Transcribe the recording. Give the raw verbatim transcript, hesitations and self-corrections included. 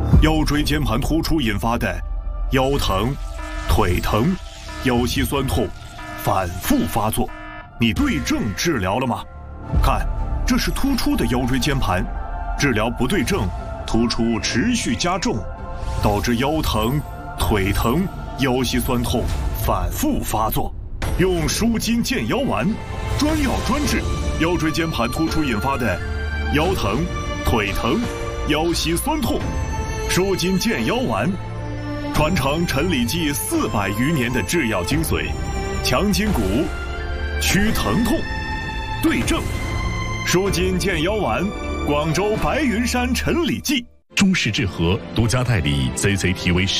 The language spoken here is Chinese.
腰椎间盘突出引发的腰疼、腿疼、腰膝酸痛反复发作，你对症治疗了吗？看，这是突出的腰椎间盘，治疗不对症，突出持续加重，导致腰疼、腿疼、腰膝酸痛反复发作。用舒筋健腰丸，专药专治腰椎间盘突出引发的腰疼、腿疼、腰膝酸痛。舒筋健腰丸，传承陈李济四百余年的制药精髓，强筋骨，祛疼痛，对症。舒筋健腰丸，广州白云山陈李济。 中式治和独家代理 C C T V。